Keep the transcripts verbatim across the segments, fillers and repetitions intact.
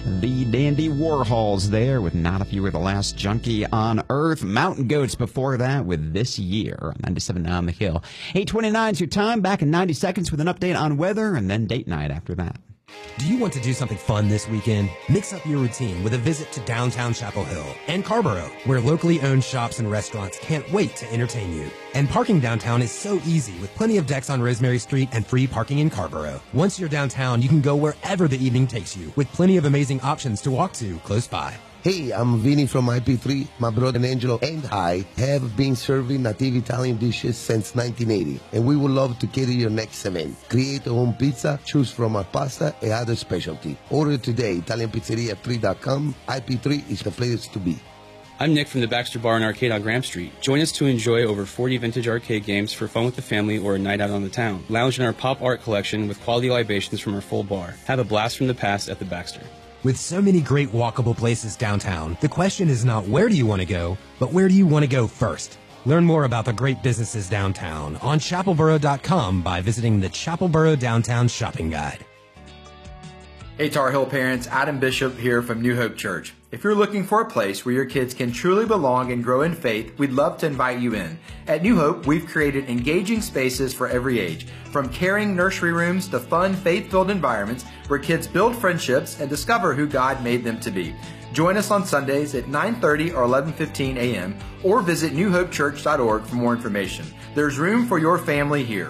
The Dandy Warhols there with Not If You Were the Last Junkie on Earth. Mountain Goats before that with This Year on ninety-seven point nine on the Hill. eight twenty-nine is your time. Back in ninety seconds with an update on weather and then date night after that. Do you want to do something fun this weekend? Mix up your routine with a visit to downtown Chapel Hill and Carborough, where locally owned shops and restaurants can't wait to entertain you. And parking downtown is so easy with plenty of decks on Rosemary Street and free parking in Carborough. Once you're downtown, you can go wherever the evening takes you with plenty of amazing options to walk to close by. Hey, I'm Vinny from I P three. My brother Angelo and I have been serving native Italian dishes since nineteen eighty, and we would love to cater your next event. Create a home pizza, choose from our pasta and other specialty. Order today, Italian Pizzeria three dot com. I P three is the place to be. I'm Nick from the Baxter Bar and Arcade on Graham Street. Join us to enjoy over forty vintage arcade games for fun with the family or a night out on the town. Lounge in our pop art collection with quality libations from our full bar. Have a blast from the past at the Baxter. With so many great walkable places downtown, the question is not where do you want to go, but where do you want to go first? Learn more about the great businesses downtown on chapel borough dot com by visiting the Chapelboro Downtown Shopping Guide. Hey Tar Heel parents, Adam Bishop here from New Hope Church. If you're looking for a place where your kids can truly belong and grow in faith, we'd love to invite you in. At New Hope, we've created engaging spaces for every age, from caring nursery rooms to fun, faith-filled environments where kids build friendships and discover who God made them to be. Join us on Sundays at nine thirty or eleven fifteen a m or visit new hope church dot org for more information. There's room for your family here.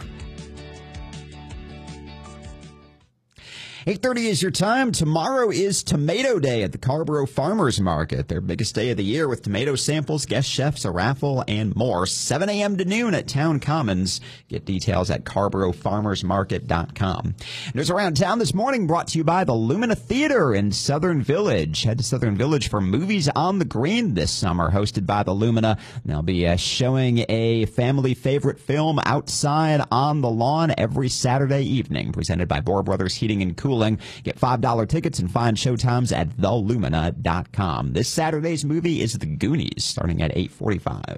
eight thirty is your time. Tomorrow is Tomato Day at the Carborough Farmers Market, their biggest day of the year with tomato samples, guest chefs, a raffle, and more. seven a m to noon at Town Commons. Get details at carborough farmers market dot com. News around town this morning brought to you by the Lumina Theater in Southern Village. Head to Southern Village for Movies on the Green this summer, hosted by the Lumina. They'll be uh, showing a family favorite film outside on the lawn every Saturday evening, presented by Bohr Brothers Heating and Cooling. Get five dollar tickets and find showtimes at the lumina dot com. This Saturday's movie is The Goonies, starting at eight forty-five.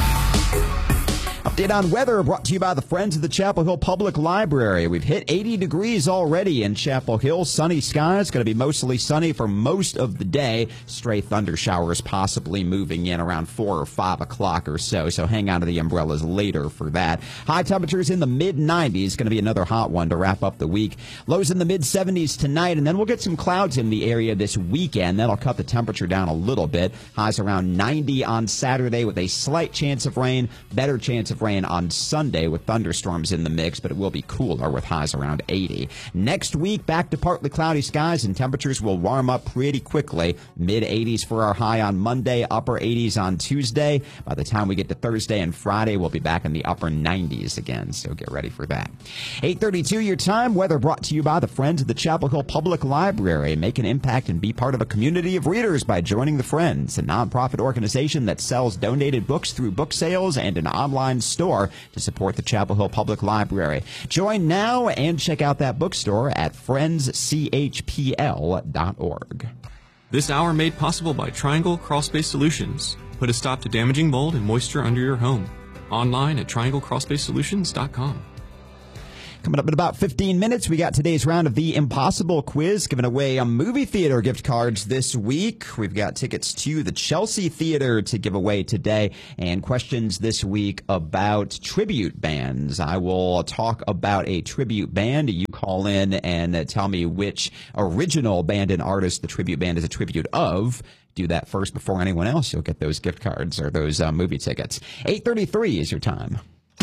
Update on weather brought to you by the Friends of the Chapel Hill Public Library. We've hit eighty degrees already in Chapel Hill. Sunny skies. Going to be mostly sunny for most of the day. Stray thunder showers possibly moving in around four or five o'clock or so. So hang on to the umbrellas later for that. High temperatures in the mid nineties. Going to be another hot one to wrap up the week. Lows in the mid seventies tonight, and then we'll get some clouds in the area this weekend. That'll cut the temperature down a little bit. Highs around ninety on Saturday with a slight chance of rain. Better chance of rain on Sunday with thunderstorms in the mix, but it will be cooler with highs around eighty. Next week, back to partly cloudy skies, and temperatures will warm up pretty quickly. mid eighties for our high on Monday, upper eighties on Tuesday. By the time we get to Thursday and Friday, we'll be back in the upper nineties again, so get ready for that. eight thirty-two your time. Weather brought to you by the Friends of the Chapel Hill Public Library. Make an impact and be part of a community of readers by joining the Friends, a nonprofit organization that sells donated books through book sales and an online store to support the Chapel Hill Public Library. Join now and check out that bookstore at friends c h p l dot org. This hour made possible by Triangle Crawlspace Solutions. Put a stop to damaging mold and moisture under your home. Online at triangle crawlspace solutions dot com. Coming up in about fifteen minutes, we got today's round of the Impossible Quiz, giving away a movie theater gift cards this week. We've got tickets to the Chelsea Theater to give away today, and questions this week about tribute bands. I will talk about a tribute band. You call in and tell me which original band and artist the tribute band is a tribute of. Do that first before anyone else. You'll get those gift cards or those uh, movie tickets. eight thirty-three is your time.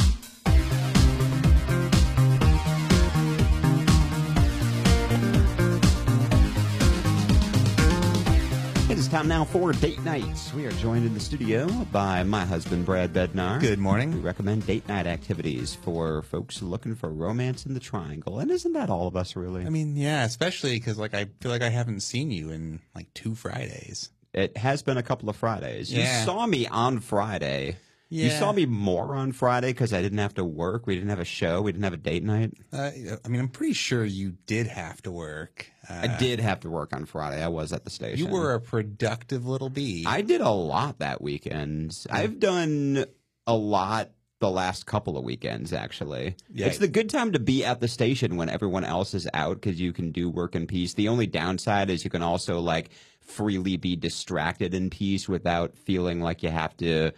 It is time now for date nights. We are joined in the studio by my husband, Brad Bednar. Good morning. We recommend date night activities for folks looking for romance in the triangle. And isn't that all of us, really? I mean, yeah, especially because like I feel like I haven't seen you in like two Fridays. It has been a couple of Fridays. Yeah. You saw me on Friday. Yeah. You saw me more on Friday because I didn't have to work. We didn't have a show. We didn't have a date night. Uh, I mean, I'm pretty sure you did have to work. Uh, I did have to work on Friday. I was at the station. You were a productive little bee. I did a lot that weekend. I've done a lot the last couple of weekends, actually. Yeah. It's the good time to be at the station when everyone else is out because you can do work in peace. The only downside is you can also, like, freely be distracted in peace without feeling like you have to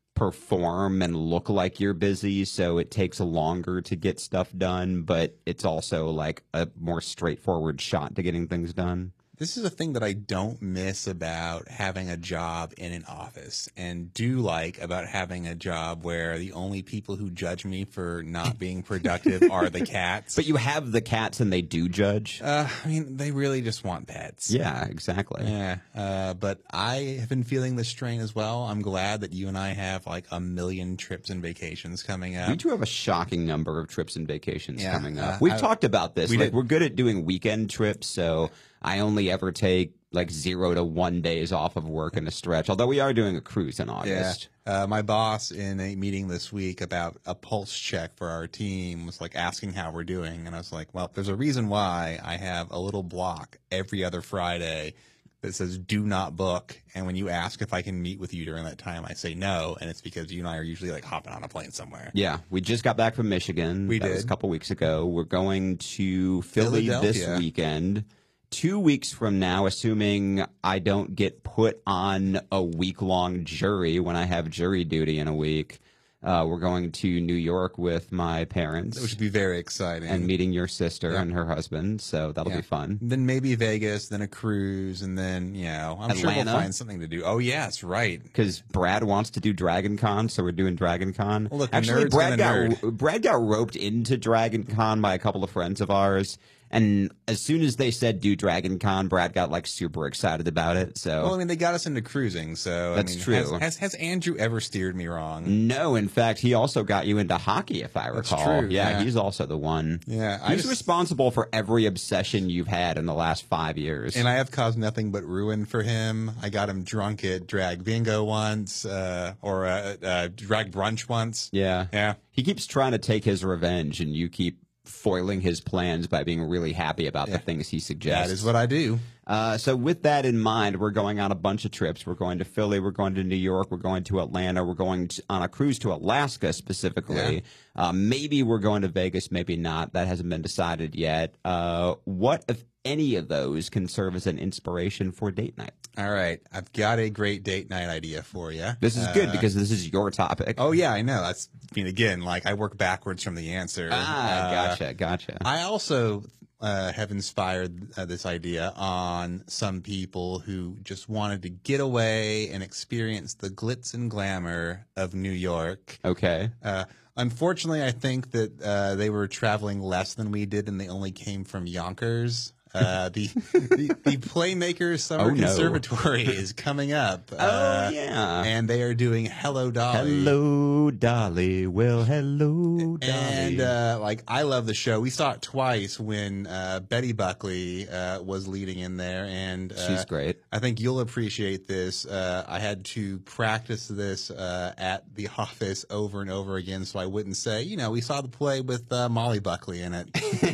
perform and look like you're busy. So it takes longer to get stuff done, but it's also, like, a more straightforward shot to getting things done. This is a thing that I don't miss about having a job in an office and do like about having a job where the only people who judge me for not being productive are the cats. But you have the cats and they do judge. Uh, I mean, they really just want pets. Yeah, exactly. Yeah. Uh, but I have been feeling the strain as well. I'm glad that you and I have like a million trips and vacations coming up. We do have a shocking number of trips and vacations Yeah, coming up. uh, We've I- talked about this. we Like, did. we're good at doing weekend trips, so I only ever take like zero to one days off of work in a stretch, although we are doing a cruise in Yeah. August. Uh, my boss in a meeting this week about a pulse check for our team was like asking how we're doing. And I was like, well, there's a reason why I have a little block every other Friday that says do not book. And when you ask if I can meet with you during that time, I say no. And it's because you and I are usually like hopping on a plane somewhere. Yeah, we just got back from Michigan. We that was did. a couple weeks ago. We're going to Philly this Philadelphia. weekend. Two weeks from now, assuming I don't get put on a week-long jury when I have jury duty in a week, uh, we're going to New York with my parents. Which would be very exciting. And meeting your sister Yeah. and her husband, so that'll Yeah. be fun. Then maybe Vegas, then a cruise, and then, you know, I'm sure Atlanta. we'll find something to do. Oh, yes, right. Because Brad wants to do Dragon Con, so we're doing Dragon Con. Well, look, Actually, nerd's Brad gonna got Brad got roped into Dragon Con by a couple of friends of ours, and as soon as they said do Dragon Con, Brad got like super excited about it. So Well, I mean, they got us into cruising, so That's I mean, true. Has, has, has Andrew ever steered me wrong? no, in fact, he also got you into hockey, if I That's recall. true, yeah, yeah. he's also the one. Yeah, I he's just- responsible for every obsession you've had in the last five years. And I have caused nothing but ruin for him. I got him drunk at drag bingo once, uh, or uh, uh, drag brunch once. yeah, Yeah. he keeps trying to take his revenge, and you keep foiling his plans by being really happy about the things he suggests. That is what I do. Uh, so with that in mind, we're going on a bunch of trips. We're going to Philly. We're going to New York. We're going to Atlanta. We're going to, on a cruise to Alaska specifically. Uh, maybe we're going to Vegas. Maybe not. That hasn't been decided yet. Uh, what, if any of those, can serve as an inspiration for date night? All right. I've got a great date night idea for you. This is good because this is your topic. Oh, yeah, I know. That's, I mean, again, like I work backwards from the answer. Ah, Uh, gotcha, gotcha. I also uh, have inspired uh, this idea on some people who just wanted to get away and experience the glitz and glamour of New York. Okay. Uh, unfortunately, I think that uh, they were traveling less than we did, and they only came from Yonkers. Uh, the, the the Playmakers Summer Oh, no. Conservatory is coming up. Oh, uh, yeah. and they are doing Hello Dolly. Hello, Dolly. Well, hello, Dolly. And uh, like I love the show. We saw it twice when uh, Betty Buckley uh, was leading in there, and uh, She's great. I think you'll appreciate this. Uh, I had to practice this uh, at the office over and over again, so I wouldn't say, you know, we saw the play with uh, Molly Buckley in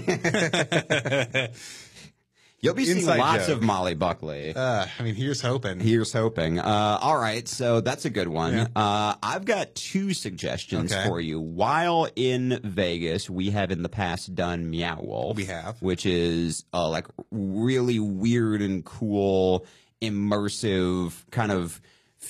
it. You'll be seeing Inside lots joke. of Molly Buckley. uh, I mean, here's hoping. Here's hoping. Uh, all right, so that's a good one. Yeah. Uh, I've got two suggestions Okay. for you. While in Vegas, we have in the past done Meow Wolf. We have. Which is uh, like really weird and cool, immersive, kind of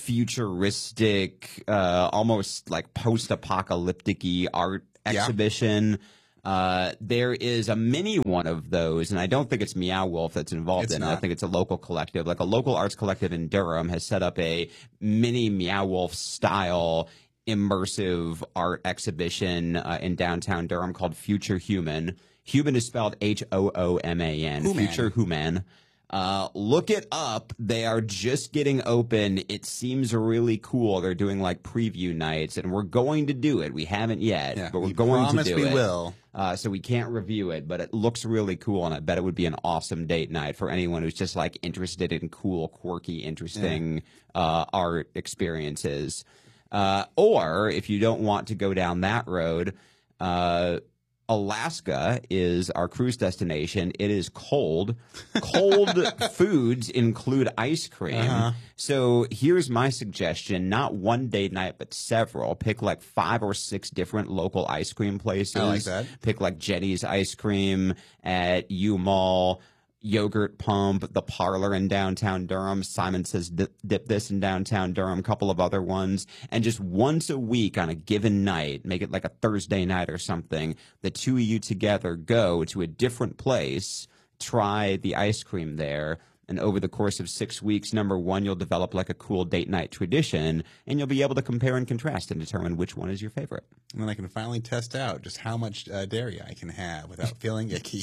futuristic, uh, almost like post-apocalyptic-y art Yeah. exhibition. Uh, there is a mini one of those, and I don't think it's Meow Wolf that's involved It's in it. I not. think it's a local collective. Like a local arts collective in Durham has set up a mini Meow Wolf style immersive art exhibition uh, in downtown Durham called Future Human. Human is spelled H O O M A N. Human. Future Human. Uh, look it up. They are just getting open. It seems really cool. They're doing like preview nights, and we're going to do it. We haven't yet, Yeah, but we're we going to promise do we it. will. Uh, so we can't review it, but it looks really cool, and I bet it would be an awesome date night for anyone who's just like interested in cool, quirky, interesting uh, art experiences. Uh, or if you don't want to go down that road, uh, Alaska is our cruise destination. It is cold. Cold foods include ice cream. Uh-huh. So here's my suggestion. Not one date night, but several. Pick like five or six different local ice cream places. I like that. Pick like Jenny's Ice Cream at U-Mall, Yogurt Pump, The Parlor in downtown Durham. Simon Says Dip, dip This in downtown Durham, a couple of other ones. And just once a week on a given night, make it like a Thursday night or something, the two of you together go to a different place, try the ice cream there. And over the course of six weeks, number one, you'll develop like a cool date night tradition, and you'll be able to compare and contrast and determine which one is your favorite. And then I can finally test out just how much uh, dairy I can have without feeling icky.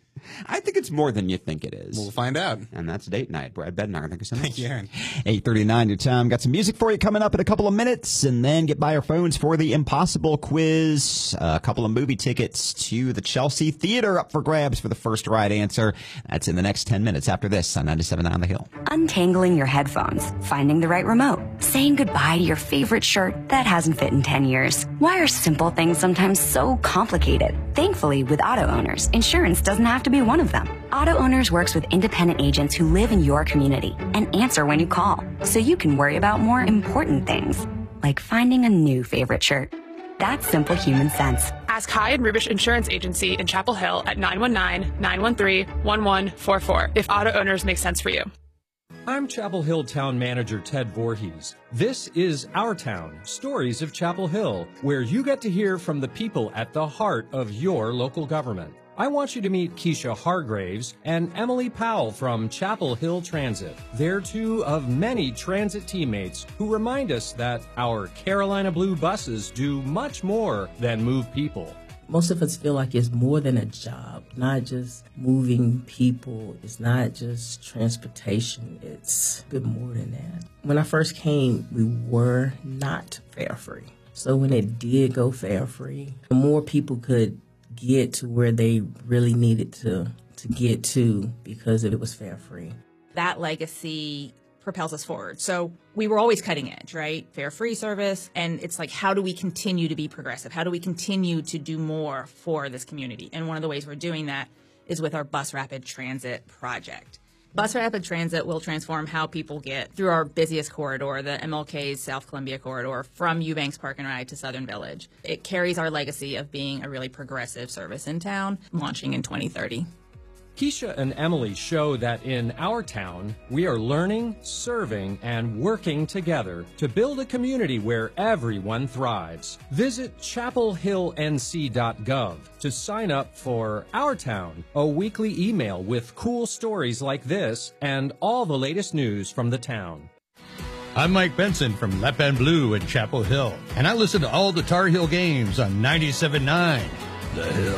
I think it's more than you think it is. We'll find out. And that's date night. Brad Bednar, thank you so much. Thank you, Aaron. eight thirty-nine your time. Got some music for you coming up in a couple of minutes, and then get by our phones for the Impossible quiz. A couple of movie tickets to the Chelsea Theater up for grabs for the first right answer. That's in the next ten minutes after this on ninety-seven point nine The Hill. Untangling your headphones, finding the right remote, saying goodbye to your favorite shirt that hasn't fit in ten years. Why are simple things sometimes so complicated? Thankfully, with auto owners, insurance doesn't have to be one of them. Auto Owners works with independent agents who live in your community and answer when you call, so you can worry about more important things, like finding a new favorite shirt. That's simple human sense. Ask Hyde Rubish Insurance Agency in Chapel Hill at nine one nine, nine one three, one one four four if Auto Owners makes sense for you. I'm Chapel Hill Town Manager Ted Voorhees. This is Our Town, Stories of Chapel Hill, where you get to hear from the people at the heart of your local government. I want you to meet Keisha Hargraves and Emily Powell from Chapel Hill Transit. They're two of many transit teammates who remind us that our Carolina Blue buses do much more than move people. Most of us feel like it's more than a job, not just moving people. It's not just transportation. It's a bit more than that. When I first came, we were not fare free. So when it did go fare free, the more people could get to where they really needed to to get to because it was fare free. That legacy propels us forward. So we were always cutting edge, right? Fare free service. And it's like, how do we continue to be progressive? How do we continue to do more for this community? And one of the ways we're doing that is with our Bus Rapid Transit project. Bus Rapid Transit will transform how people get through our busiest corridor, the M L K's South Columbia corridor, from Eubanks Park and Ride to Southern Village. It carries our legacy of being a really progressive service in town, launching in twenty thirty. Keisha and Emily show that in our town, we are learning, serving, and working together to build a community where everyone thrives. Visit chapel hill n c dot gov to sign up for Our Town, a weekly email with cool stories like this and all the latest news from the town. I'm Mike Benson from Lap and Blue in Chapel Hill, and I listen to all the Tar Heel games on ninety-seven point nine The Hill.